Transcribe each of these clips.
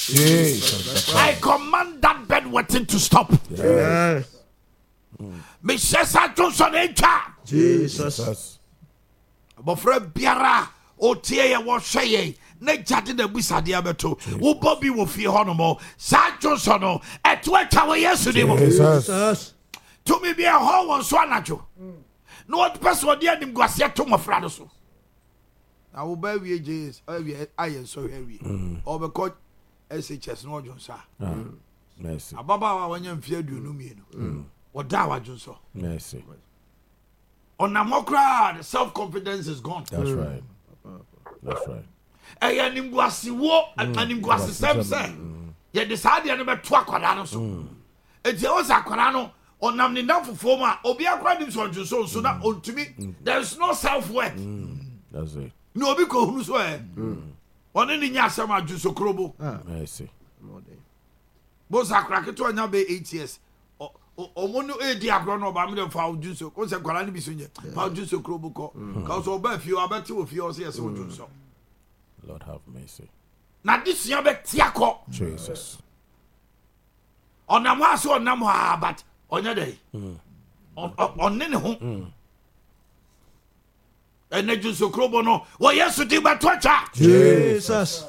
Jesus. I command that bedwetting to stop. Yes. Mrs. Johnson Echa. Jesus. Bofre biara o tie ye wo hwe na jade na busade abeto wo bobi wo fie honomo sa Johnson no eto atwa wo Yesu ni mo. Jesus. To me be a ho won so anajo. No what person dey anim guase to mofra do so. Na wo ba wie Jesus aye so hwie. O be ko SHS no Johnson. Mercy. Ababa wa wanya mfie aduonu mienu. Wo da wa Johnson. Mercy. On a the self-confidence is gone. That's right. That's right. Hey, animguasi wo, animguasi semse. Ye decide ya nebe tu akwara no so. Enti o sa akwara no onam ni ndam fofo ma obi akwara nim so so na ontumi. There is no self-worth. That's it. No obi ko hunu so Oni ni nya asem adwuso krobo. Mercy. Bo sa akwara keto anya be 8 years. Omono edi agro no ba me dem fa odwuso ko se kwara ni bi so nye fa odwuso krobo ko ka so ba fie abeti wo fie o se yesi odwuso. Lord have mercy. Na this year be tiako Jesus. Onam aso onam ha but onya dey onne ne ho ene odwuso krobo no wo Yesu di ba tocha. Jesus.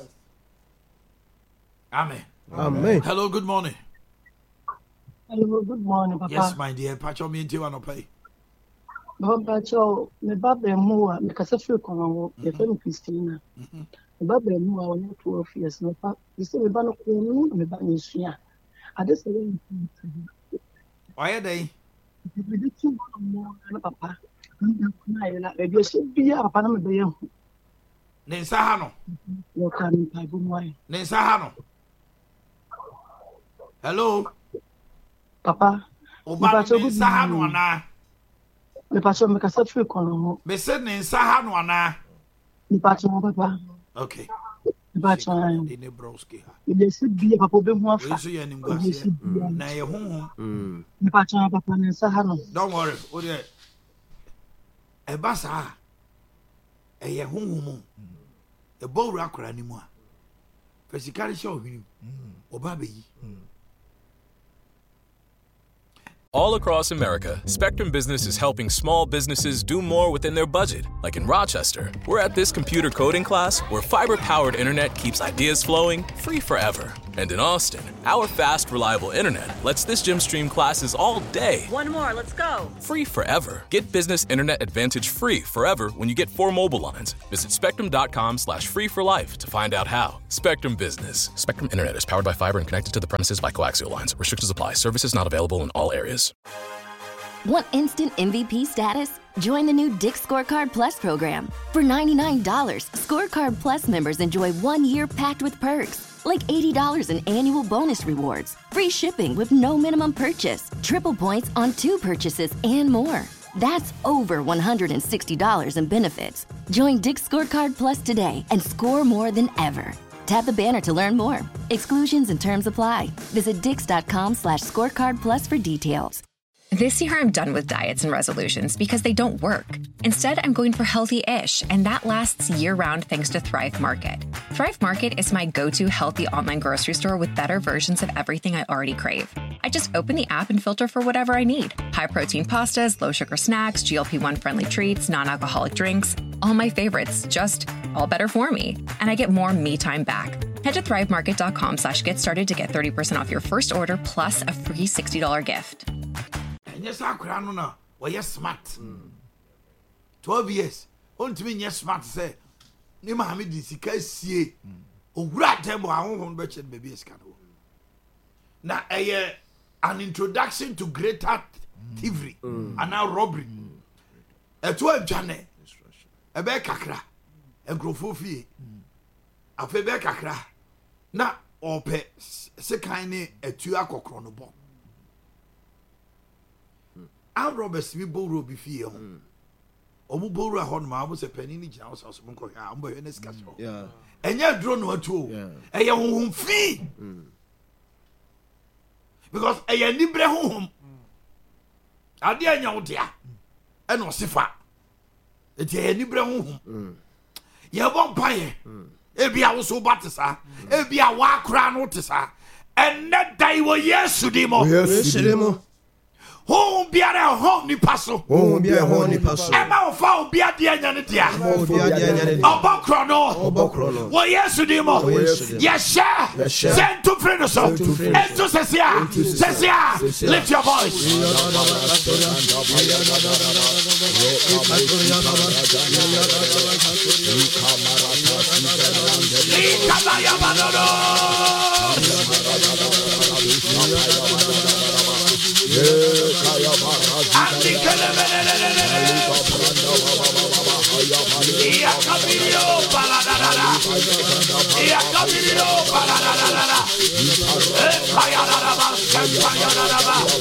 Amen. Amen. Hello, good morning. Hello, good morning, Papa. Yes, my dear. Pacho me into one pay. No, Pacho, me babe mua, me kasa free kono, me fe me Christina. Me babe mua when you 12 years, no pa. You say me ba no kono, me ba ni sua. Ade se we. Why dey? Me dey tu mo na Papa. Na ye na e bi se bia Papa na me be ye hu. Ne nsa ha no. Yo kan pa bu mo ai. Ne nsa ha no. Hello. Papa. Oba ne nsa ha no ana. Me Pacho me kasa free kono. Me se ne nsa ha no ana. Me Pacho Papa. Okay. Me Pacho. Ine broski ha. Me dey se bia Papa be mu afa. So ye nim gwase. Na ye honhom. Me Pacho Papa ne nsa ha no. Don't worry. O de e ba sa. E ye honhom. E bo wura akora ni mu a. Fesikari show hwini. Oba be yi. All across America, Spectrum Business is helping small businesses do more within their budget. Like in Rochester, we're at this computer coding class where fiber-powered internet keeps ideas flowing free forever. And in Austin, our fast, reliable internet lets this gym stream classes all day. One more, let's go. Free forever. Get Business Internet Advantage free forever when you get 4 mobile lines. Visit spectrum.com/free for life to find out how. Spectrum Business. Spectrum Internet is powered by fiber and connected to the premises by coaxial lines. Restrictions apply. Services not available in all areas. Want instant MVP status? Join the new Dick's Scorecard Plus program. For $99, Scorecard Plus members enjoy 1 year packed with perks. Like $80 in annual bonus rewards, free shipping with no minimum purchase, triple points on 2 purchases, and more. That's over $160 in benefits. Join Dick's Scorecard Plus today and score more than ever. Tap the banner to learn more. Exclusions and terms apply. Visit dix.com/scorecard plus for details. This year, I'm done with diets and resolutions because they don't work. Instead, I'm going for healthy-ish, and that lasts year-round thanks to Thrive Market. Thrive Market is my go-to healthy online grocery store with better versions of everything I already crave. I just open the app and filter for whatever I need. High-protein pastas, low-sugar snacks, GLP-1 friendly treats, non-alcoholic drinks. All my favorites, just all better for me. And I get more me time back. Head to thrivemarket.com/get started to get 30% off your first order plus a free $60 gift. Yes, I crown no. Well, yes, smart. 12 years. On to me, yes, smart say. Nima Hamid is see. Oh, right, I won't bet you baby scandal. Now, an introduction to greater thievery and now robbery. A 12 Janet, a bear kakra, a grofofi, a febe kakra. Now, or pe sekine a tuako chronobo. Our Roberts we borrow be fear. Omu borrow a horn ma was a penny in house or some amber in his castle. Yeah. And yet drone or two. A young fee. Because a libre home. I dear no dear. And no sifa. It's a libre home. You won't buy it. Ebia wo so batisa. Ebia wa kra no tisa. Enne dai wo Yesu di mo. Yesu di mo. Hon biara hon ni paso. Hon biara hon ni paso. Ema o fa obi ade anya ne dia. Obokro no. Wo Yesu di mo. Yesha. Sentu freno so. Entu sesia. Lift your voice.